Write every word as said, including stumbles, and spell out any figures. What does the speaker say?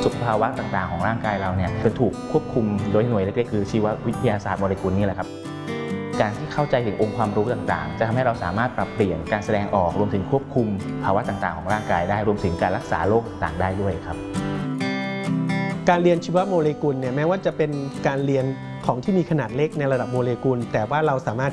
สุขภาวะต่างๆของร่างกายเราเนี่ยจะถูกควบคุมโดยหน่วยเล็กๆคือชีววิทยาศาสตร์โมเลกุลนี่แหละครับการที่เข้าใจถึงองค์ความรู้ต่างๆจะทำให้เราสามารถปรับเปลี่ยนการแสดงออกรวมถึงควบคุมภาวะต่างๆของร่างกายได้รวมถึงการรักษาโรคต่างๆได้ด้วยครับการเรียนชีวโมเลกุลเนี่ยแม้ว่าจะเป็นการเรียนของที่มีขนาดเล็กในระดับโมเลกุลแต่ว่าเราสามารถ